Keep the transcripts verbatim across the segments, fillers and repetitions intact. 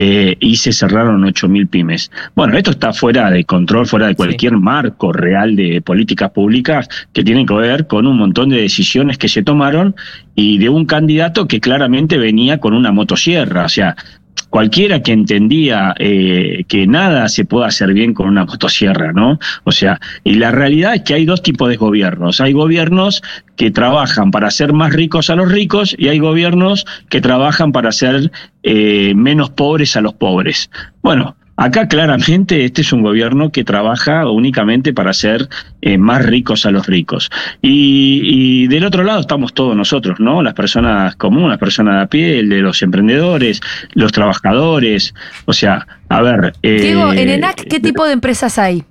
eh, y se cerraron ocho mil pymes. Bueno, esto está fuera de control, fuera de cualquier sí. marco real de políticas públicas que tienen que ver con un montón de decisiones que se tomaron y de un candidato que claramente venía con una motosierra, o sea, cualquiera que entendía eh, que nada se puede hacer bien con una motosierra, ¿no? O sea, y la realidad es que hay dos tipos de gobiernos. Hay gobiernos que trabajan para hacer más ricos a los ricos y hay gobiernos que trabajan para hacer eh, menos pobres a los pobres. Bueno, acá claramente este es un gobierno que trabaja únicamente para hacer eh, más ricos a los ricos. Y, y del otro lado estamos todos nosotros, ¿no? Las personas comunes, las personas de a pie, el de los emprendedores, los trabajadores. O sea, a ver... Eh, Diego, en ENAC, ¿qué tipo de empresas hay?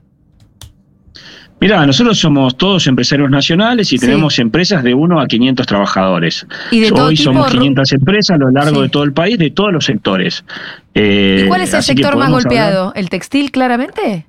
Mirá, nosotros somos todos empresarios nacionales y sí. tenemos empresas de uno a quinientos trabajadores. ¿Y de todo Hoy tipo? somos quinientas empresas a lo largo sí. de todo el país, de todos los sectores. Eh, ¿Y cuál es el sector más golpeado? Hablar... ¿El textil, claramente?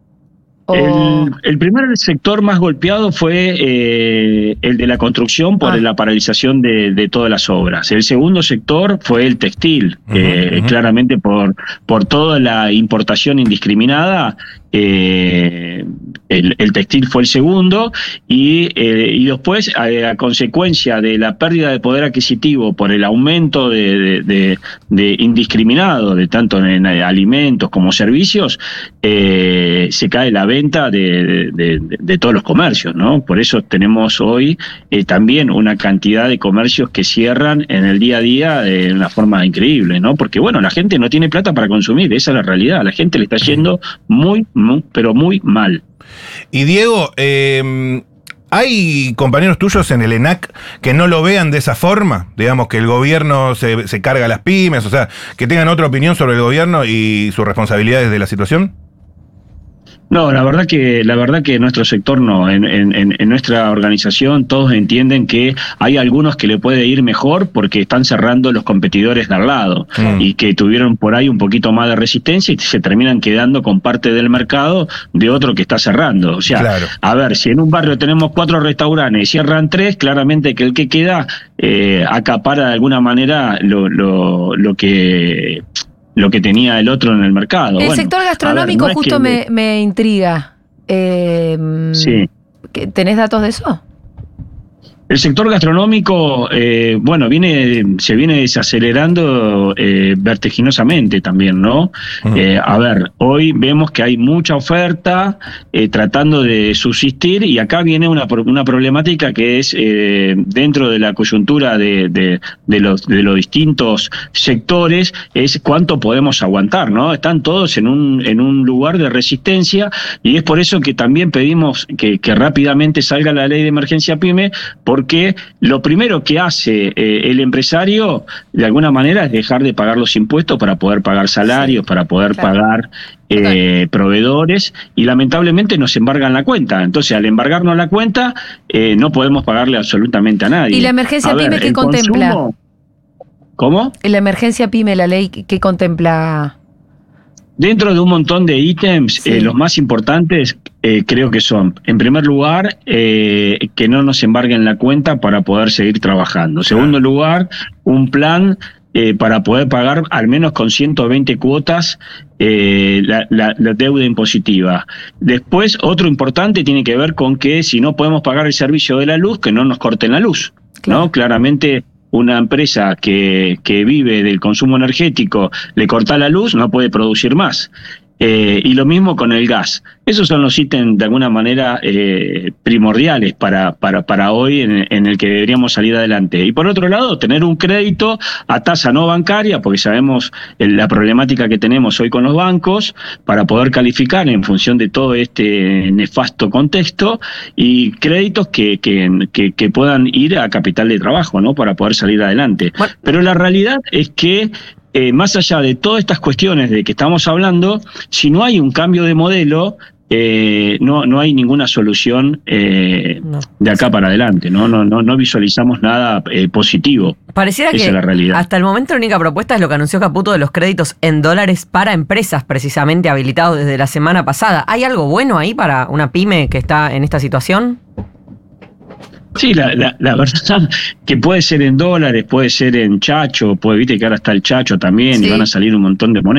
El, el primer sector más golpeado fue eh, el de la construcción por ah. la paralización de, de todas las obras. El segundo sector fue el textil, uh-huh, eh, uh-huh. claramente por, por toda la importación indiscriminada. Eh, el, el textil fue el segundo y, eh, y después a, a consecuencia de la pérdida de poder adquisitivo por el aumento de, de, de, de indiscriminado de tanto en alimentos como servicios, eh, se cae la venta de, de, de, de todos los comercios, ¿no? Por eso tenemos hoy eh, también una cantidad de comercios que cierran en el día a día de una forma increíble, ¿no? Porque bueno, la gente no tiene plata para consumir, esa es la realidad, a la gente le está yendo muy Muy, pero muy mal. Y Diego, eh, ¿hay compañeros tuyos en el ENAC que no lo vean de esa forma? Digamos que el gobierno se, se carga a las pymes, o sea, que tengan otra opinión sobre el gobierno y sus responsabilidades de la situación. No, la verdad que la verdad que nuestro sector no, en, en, en nuestra organización todos entienden que hay algunos que le puede ir mejor porque están cerrando los competidores de al lado mm. y que tuvieron por ahí un poquito más de resistencia y se terminan quedando con parte del mercado de otro que está cerrando. O sea, claro. a ver, si en un barrio tenemos cuatro restaurantes y cierran tres, claramente que el que queda eh, acapara de alguna manera lo, lo, lo que... lo que tenía el otro en el mercado. El bueno, sector gastronómico ver, no justo es que... me, me intriga. Eh, sí. ¿Tenés datos de eso? El sector gastronómico, eh, bueno, viene, se viene desacelerando eh, vertiginosamente también, ¿no? Uh-huh. Eh, a ver, hoy vemos que hay mucha oferta eh, tratando de subsistir y acá viene una, una problemática que es eh, dentro de la coyuntura de, de, de, los, de los distintos sectores, es cuánto podemos aguantar, ¿no? Están todos en un, en un lugar de resistencia y es por eso que también pedimos que, que rápidamente salga la ley de emergencia PYME, por porque lo primero que hace eh, el empresario, de alguna manera, es dejar de pagar los impuestos para poder pagar salarios, sí, para poder claro. pagar eh, proveedores, y lamentablemente nos embargan la cuenta. Entonces, al embargarnos la cuenta, eh, no podemos pagarle absolutamente a nadie. ¿Y la emergencia PYME qué contempla? Consumo, ¿Cómo? ¿La emergencia PYME, la ley, qué contempla? Dentro de un montón de ítems, sí. eh, los más importantes eh, creo que son, en primer lugar, eh, que no nos embarguen la cuenta para poder seguir trabajando. En segundo lugar, un plan eh, para poder pagar al menos con ciento veinte cuotas eh, la, la, la deuda impositiva. Después, otro importante tiene que ver con que si no podemos pagar el servicio de la luz, que no nos corten la luz, claro. ¿no? Claramente... Una empresa que, que vive del consumo energético, le corta la luz, no puede producir más. Eh, y lo mismo con el gas. Esos son los ítems de alguna manera eh, primordiales para, para, para hoy en, en el que deberíamos salir adelante. Y por otro lado, tener un crédito a tasa no bancaria, porque sabemos la problemática que tenemos hoy con los bancos, para poder calificar en función de todo este nefasto contexto, y créditos que, que, que, que puedan ir a capital de trabajo, ¿no? Para poder salir adelante. Bueno. Pero la realidad es que Eh, más allá de todas estas cuestiones de que estamos hablando, si no hay un cambio de modelo, eh, no, no hay ninguna solución eh, no. de acá para adelante, ¿no? No, no, no visualizamos nada eh, positivo. Pareciera Esa que es la realidad. Hasta el momento la única propuesta es lo que anunció Caputo de los créditos en dólares para empresas, precisamente habilitados desde la semana pasada. ¿Hay algo bueno ahí para una pyme que está en esta situación? Sí, la, la, la verdad que puede ser en dólares, puede ser en chacho, puede, viste que ahora está el chacho también, Sí. y van a salir un montón de monedas.